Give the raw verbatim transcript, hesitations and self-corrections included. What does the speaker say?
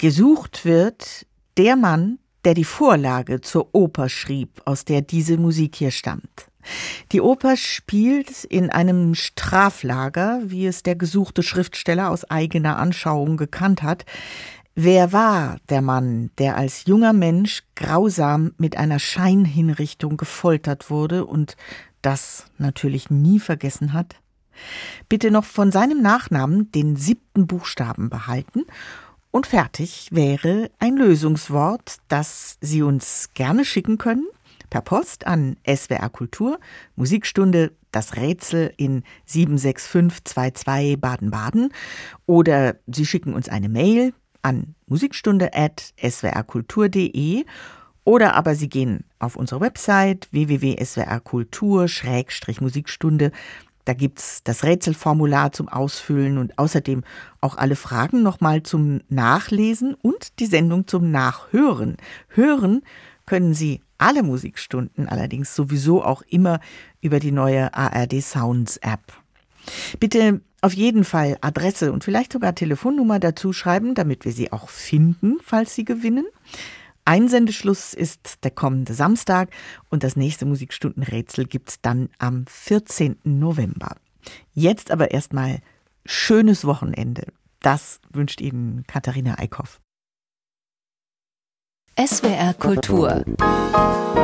Gesucht wird der Mann, der die Vorlage zur Oper schrieb, aus der diese Musik hier stammt. Die Oper spielt in einem Straflager, wie es der gesuchte Schriftsteller aus eigener Anschauung gekannt hat. Wer war der Mann, der als junger Mensch grausam mit einer Scheinhinrichtung gefoltert wurde und das natürlich nie vergessen hat? Bitte noch von seinem Nachnamen den siebten Buchstaben behalten und fertig wäre ein Lösungswort, das Sie uns gerne schicken können. Per Post an S W R Kultur, Musikstunde, das Rätsel in sieben sechs fünf zwei zwei Baden-Baden. Oder Sie schicken uns eine Mail an musikstunde at s w r kultur punkt d e. Oder aber Sie gehen auf unsere Website w w w punkt s w r kultur Schrägstrich Musikstunde. Da gibt's das Rätselformular zum Ausfüllen und außerdem auch alle Fragen nochmal zum Nachlesen und die Sendung zum Nachhören. Hören können Sie alle Musikstunden allerdings sowieso auch immer über die neue A R D Sounds App. Bitte auf jeden Fall Adresse und vielleicht sogar Telefonnummer dazu schreiben, damit wir Sie auch finden, falls Sie gewinnen. Einsendeschluss ist der kommende Samstag und das nächste Musikstundenrätsel gibt's dann am vierzehnten November. Jetzt aber erstmal schönes Wochenende. Das wünscht Ihnen Katharina Eickhoff. S W R Kultur